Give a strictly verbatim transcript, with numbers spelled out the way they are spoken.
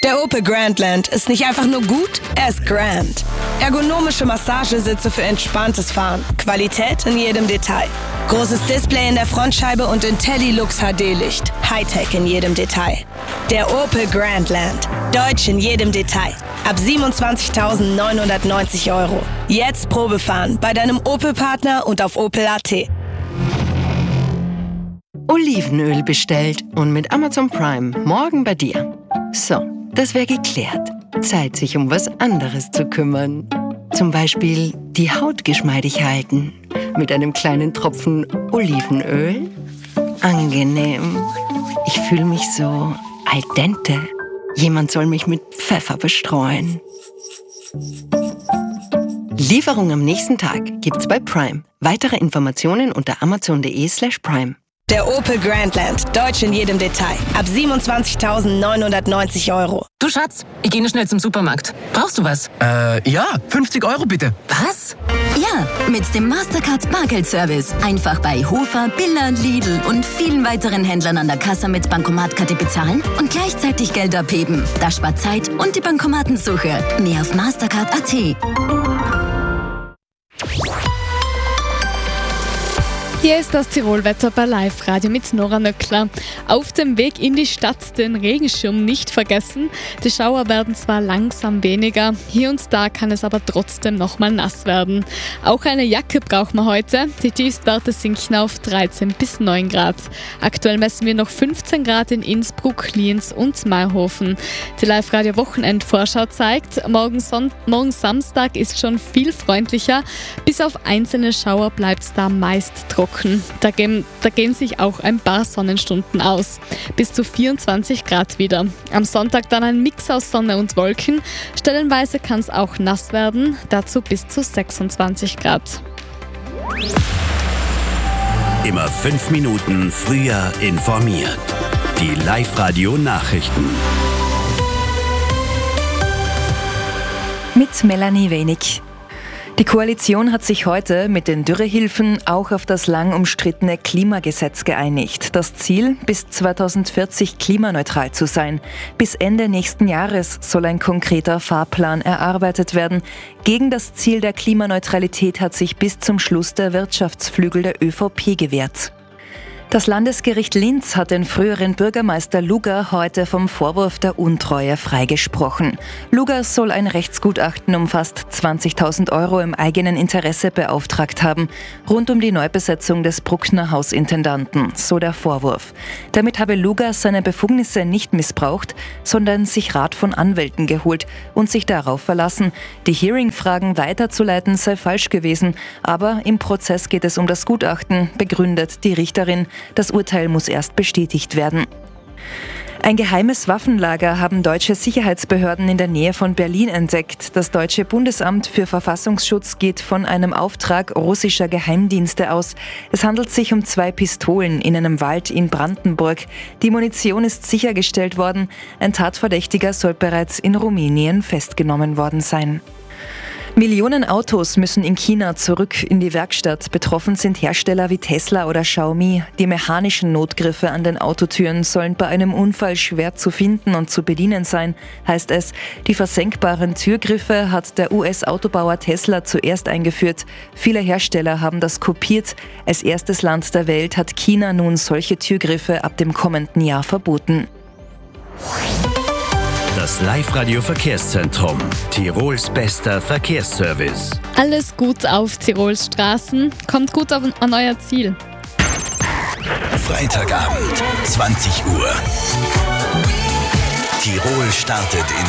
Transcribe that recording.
Der Opel Grandland ist nicht einfach nur gut, er ist grand. Ergonomische Massagesitze für entspanntes Fahren. Qualität in jedem Detail. Großes Display in der Frontscheibe und IntelliLux H D-Licht. Hightech in jedem Detail. Der Opel Grandland. Deutsch in jedem Detail. Ab siebenundzwanzigtausendneunhundertneunzig Euro. Jetzt Probefahren bei deinem Opel-Partner und auf opel punkt a t. Olivenöl bestellt und mit Amazon Prime morgen bei dir. So, das wäre geklärt. Zeit, sich um was anderes zu kümmern. Zum Beispiel die Haut geschmeidig halten. Mit einem kleinen Tropfen Olivenöl. Angenehm. Ich fühle mich so al dente. Jemand soll mich mit Pfeffer bestreuen. Lieferung am nächsten Tag gibt's bei Prime. Weitere Informationen unter amazon.de slash prime. Der Opel Grandland. Deutsch in jedem Detail. Ab siebenundzwanzigtausendneunhundertneunzig Euro. Du Schatz, ich gehe schnell zum Supermarkt. Brauchst du was? Äh, ja, fünfzig Euro bitte. Was? Ja, mit dem Mastercard Bargeldservice. Einfach bei Hofer, Billa, Lidl und vielen weiteren Händlern an der Kasse mit Bankomatkarte bezahlen und gleichzeitig Geld abheben. Das spart Zeit und die Bankomatensuche. Mehr auf mastercard punkt a t. Hier ist das Tirolwetter bei Live Radio mit Nora Nöckler. Auf dem Weg in die Stadt den Regenschirm nicht vergessen. Die Schauer werden zwar langsam weniger, hier und da kann es aber trotzdem nochmal nass werden. Auch eine Jacke braucht man heute. Die Tiefstwerte sinken auf dreizehn bis neun Grad. Aktuell messen wir noch fünfzehn Grad in Innsbruck, Lienz und Mayhofen. Die Live Radio Wochenendvorschau zeigt, morgen, Son- morgen Samstag ist schon viel freundlicher. Bis auf einzelne Schauer bleibt es da meist trocken. Da gehen, da gehen sich auch ein paar Sonnenstunden aus. Bis zu vierundzwanzig Grad wieder. Am Sonntag dann ein Mix aus Sonne und Wolken. Stellenweise kann es auch nass werden. Dazu bis zu sechsundzwanzig Grad. Immer fünf Minuten früher informiert. Die Live-Radio-Nachrichten. Mit Melanie Wenig. Die Koalition hat sich heute mit den Dürrehilfen auch auf das lang umstrittene Klimagesetz geeinigt. Das Ziel, bis zweitausendvierzig klimaneutral zu sein. Bis Ende nächsten Jahres soll ein konkreter Fahrplan erarbeitet werden. Gegen das Ziel der Klimaneutralität hat sich bis zum Schluss der Wirtschaftsflügel der ÖVP gewehrt. Das Landesgericht Linz hat den früheren Bürgermeister Luger heute vom Vorwurf der Untreue freigesprochen. Luger soll ein Rechtsgutachten um fast zwanzigtausend Euro im eigenen Interesse beauftragt haben, rund um die Neubesetzung des Bruckner Hausintendanten, so der Vorwurf. Damit habe Luger seine Befugnisse nicht missbraucht, sondern sich Rat von Anwälten geholt und sich darauf verlassen. Die Hearing-Fragen weiterzuleiten sei falsch gewesen, aber im Prozess geht es um das Gutachten, begründet die Richterin. Das Urteil muss erst bestätigt werden. Ein geheimes Waffenlager haben deutsche Sicherheitsbehörden in der Nähe von Berlin entdeckt. Das Deutsche Bundesamt für Verfassungsschutz geht von einem Auftrag russischer Geheimdienste aus. Es handelt sich um zwei Pistolen in einem Wald in Brandenburg. Die Munition ist sichergestellt worden. Ein Tatverdächtiger soll bereits in Rumänien festgenommen worden sein. Millionen Autos müssen in China zurück in die Werkstatt. Betroffen sind Hersteller wie Tesla oder Xiaomi. Die mechanischen Notgriffe an den Autotüren sollen bei einem Unfall schwer zu finden und zu bedienen sein, heißt es. Die versenkbaren Türgriffe hat der U S-Autobauer Tesla zuerst eingeführt. Viele Hersteller haben das kopiert. Als erstes Land der Welt hat China nun solche Türgriffe ab dem kommenden Jahr verboten. Das Live-Radio-Verkehrszentrum. Tirols bester Verkehrsservice. Alles gut auf Tirols Straßen. Kommt gut auf, an euer Ziel. Freitagabend, zwanzig Uhr. Tirol startet in